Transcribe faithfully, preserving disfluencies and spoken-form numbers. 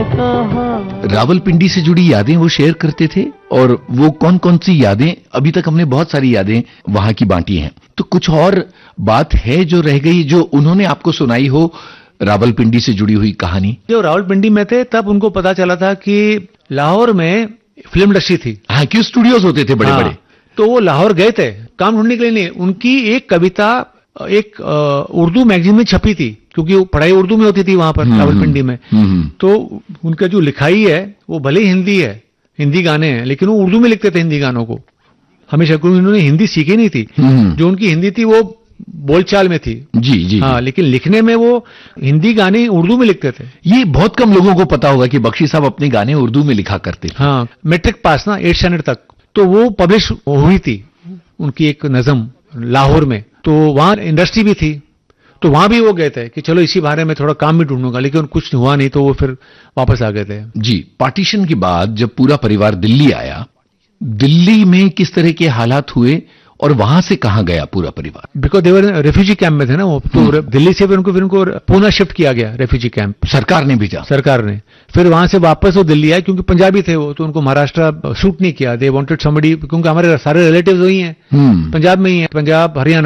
कहा। रावलपिंडी से जुड़ी यादें वो शेयर करते थे और वो कौन कौन सी यादें, अभी तक हमने बहुत सारी यादें वहां की बांटी हैं, तो कुछ और बात है जो रह गई जो उन्होंने आपको सुनाई हो रावलपिंडी से जुड़ी हुई कहानी? जो रावलपिंडी में थे तब उनको पता चला था कि लाहौर में फिल्म इंडस्ट्री थी। हाँ, क्यों स्टूडियोज होते थे बड़े हाँ, बड़े। तो वो लाहौर गए थे काम ढूंढने के लिए। नहीं, उनकी एक कविता एक उर्दू मैगजीन में छपी थी, क्योंकि वो पढ़ाई उर्दू में होती थी वहां पर रावलपिंडी में। तो उनका जो लिखाई है वो भले ही हिंदी है, हिंदी गाने हैं, लेकिन वो उर्दू में लिखते थे हिंदी गानों को हमेशा, क्योंकि उन्होंने हिंदी सीखी नहीं थी। जो उनकी हिंदी थी वो बोलचाल में थी। जी जी हाँ, लेकिन लिखने में वो हिंदी गाने उर्दू में लिखते थे। ये बहुत कम लोगों को पता होगा कि बख्शी साहब अपने गाने उर्दू में लिखा करते थे। हाँ, मैट्रिक पास ना एट स्टैंडर्ड तक, तो वो पब्लिश हुई थी उनकी एक नज़म लाहौर में। तो वहां इंडस्ट्री भी थी, तो वहां भी वो गए थे कि चलो इसी बारे में थोड़ा काम भी ढूंढूंगा, लेकिन कुछ हुआ नहीं, तो वो फिर वापस आ गए थे। जी, पार्टीशन के बाद जब पूरा परिवार दिल्ली आया, दिल्ली में किस तरह के हालात हुए और वहां से कहां गया पूरा परिवार? बिकॉज देवर रेफ्यूजी कैंप में थे ना वो, तो दिल्ली से फिर उनको फिर उनको पूना शिफ्ट किया गया रेफ्यूजी कैंप। सरकार ने भेजा? सरकार ने। फिर वहां से वापस वो दिल्ली आए, क्योंकि पंजाबी थे वो, तो उनको महाराष्ट्र शूट नहीं किया। दे वांटेड समबडी, क्योंकि हमारे सारे रिलेटिव्स वही हैं, पंजाब में ही है, पंजाब हरियाणा।